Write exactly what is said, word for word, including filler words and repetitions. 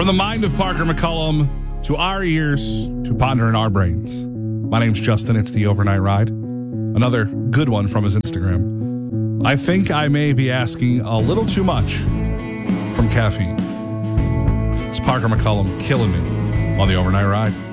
From the mind of Parker McCullum to our ears to ponder in our brains. My name's Justin. It's the Overnight Ride. Another good one from his Instagram. I think I may be asking a little too much from caffeine. It's Parker McCullum killing me on the Overnight Ride.